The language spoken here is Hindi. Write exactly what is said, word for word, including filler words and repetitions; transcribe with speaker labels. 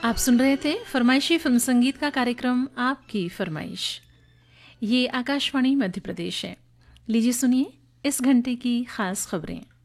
Speaker 1: आप सुन रहे थे फरमाइशी फिल्म संगीत का कार्यक्रम आपकी फरमाइश। ये आकाशवाणी मध्य प्रदेश है। लीजिए सुनिए इस घंटे की खास खबरें।